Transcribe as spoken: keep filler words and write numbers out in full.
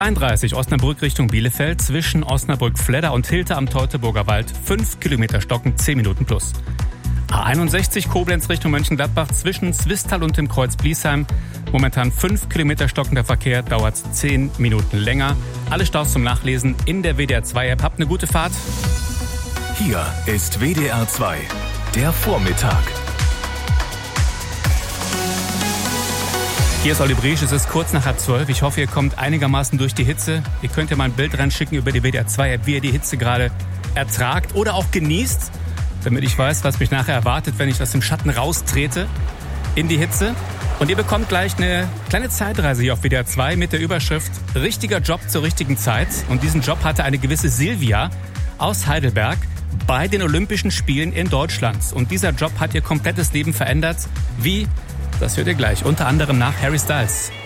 einunddreißig Osnabrück Richtung Bielefeld zwischen Osnabrück-Fledder und Hilter am Teutoburger Wald. fünf Kilometer Stocken, zehn Minuten plus. A einundsechzig Koblenz Richtung Mönchengladbach zwischen Zwistal und dem Kreuz Bliesheim. Momentan fünf Kilometer stockender Verkehr, dauert zehn Minuten länger. Alle Staus zum Nachlesen in der W D R zwei App. Habt eine gute Fahrt. Hier ist W D R zwei, der Vormittag. Hier ist Olli Briesch, es ist kurz nach halb zwölf. Ich hoffe, ihr kommt einigermaßen durch die Hitze. Ihr könnt ja mal ein Bild reinschicken über die W D R zwei App, wie ihr die Hitze gerade ertragt oder auch genießt, damit ich weiß, was mich nachher erwartet, wenn ich aus dem Schatten raustrete in die Hitze. Und ihr bekommt gleich eine kleine Zeitreise hier auf W D R zwei mit der Überschrift Richtiger Job zur richtigen Zeit. Und diesen Job hatte eine gewisse Silvia aus Heidelberg bei den Olympischen Spielen in Deutschland. Und dieser Job hat ihr komplettes Leben verändert. Wie? Das hört ihr gleich. Unter anderem nach Harry Styles.